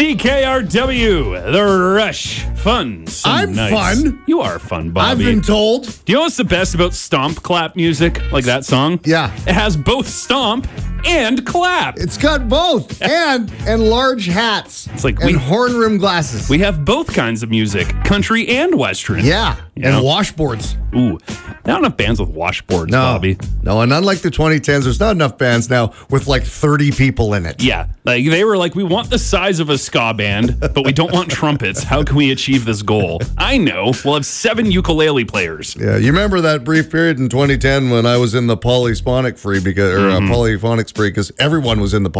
CKRW, The Rush. Fun. I'm fun. You are fun, Bobby. I've been told. Do you know what's the best about stomp clap music? Like that song? Yeah. It has both stomp and clap. It's got both and large hats. It's like and horn rim glasses. We have both kinds of music, country and western. Yeah. You and know? washboards. Ooh. Not enough bands with washboards, Bobby. No, and unlike the 2010s, there's not enough bands now with like 30 people in it. Yeah. Like they were like, we want the size of a ska band, but we don't want trumpets. How can we achieve this goal? I know. We'll have 7 ukulele players. Yeah, you remember that brief period in 2010 when I was in the polyphonic polyphonic spree because everyone was in the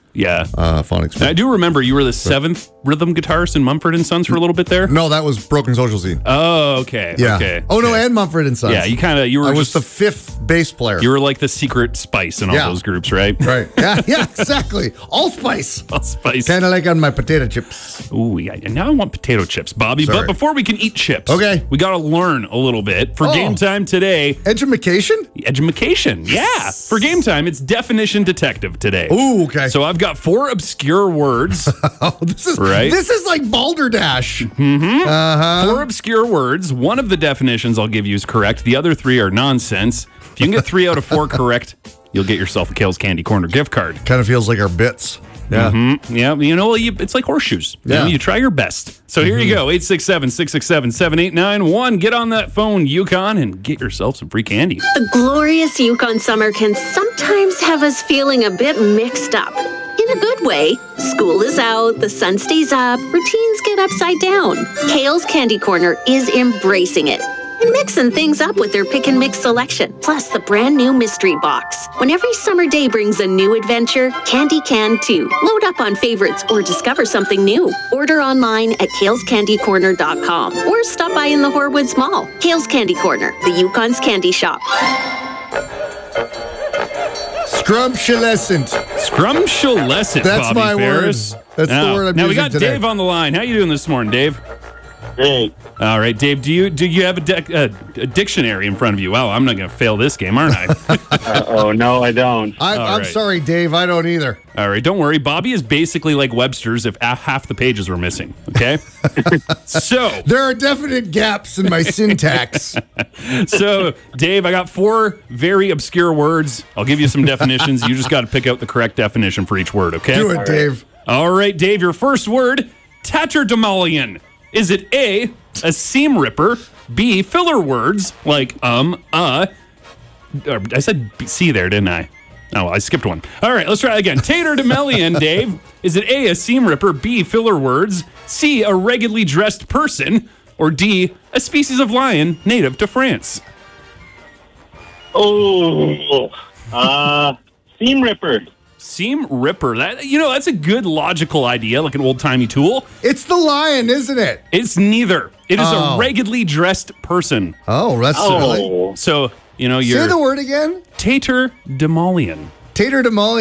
phonic spree. I do remember you were the 7th rhythm guitarist in Mumford and Sons for a little bit there. No, that was Broken Social Scene. Oh, okay. Yeah. Okay. Oh no, and Mumford and Sons. Yeah, I was the 5th bass player. You were like the secret spice in all those groups, right? Right. Yeah, exactly. Allspice. Allspice. Kind of like on my potato chips. Ooh, yeah. Now I want potato chips, Bobby. Sorry. But before we can eat chips, okay, we got to learn a little bit for game time today. Edumacation? Edumacation, yeah. For game time, it's definition detective today. Ooh, okay. So I've got 4 obscure words. This is like Balderdash. Mm-hmm. 4 Uh-huh. obscure words. One of the definitions I'll give you is correct. The other 3 are nonsense. If you can get 3 out of 4 correct, you'll get yourself a Kale's Candy Corner gift card. Kind of feels like our bits. Yeah. Mm-hmm. Yeah. You know, it's like horseshoes. Yeah. You try your best. So here you go. 867-667-7891. Get on that phone, Yukon, and get yourself some free candy. The glorious Yukon summer can sometimes have us feeling a bit mixed up. In a good way. School is out, the sun stays up, routines get upside down. Kale's Candy Corner is embracing it and mixing things up with their pick and mix selection, plus the brand new mystery box. When every summer day brings a new adventure, candy can too. Load up on favorites or discover something new. Order online at kalescandycorner.com or stop by in the Horwoods Mall. Kale's Candy Corner, the Yukon's candy shop. Scrumptious. Scrumptious. That's Bobby my Ferris. word. That's the word I'm now using we got today. Dave on the line. How you doing this morning, Dave? Great. All right, Dave. Do you have a dictionary in front of you? Wow, I'm not going to fail this game, aren't I? Oh no, I don't. I'm right. sorry, Dave. I don't either. All right, don't worry. Bobby is basically like Webster's if half the pages were missing. Okay, so there are definite gaps in my syntax. So, Dave, I got 4 very obscure words. I'll give you some definitions. You just got to pick out the correct definition for each word. Okay? Do it, Dave. All right, Dave. Your first word: tatterdemalion. Is it A, a seam ripper, B, filler words like I said C there, didn't I? Oh, I skipped one. All right, let's try it again. Tatterdemalion, Dave. Is it A, a seam ripper, B, filler words, C, a regularly dressed person, or D, a species of lion native to France? Oh, seam ripper. Seam ripper. That's a good logical idea, like an old-timey tool. It's the lion, isn't it? It's neither. It is a regularly dressed person. Oh, that's silly. So, you're... Say the word again. Tatterdemalion. Tatterdemalion.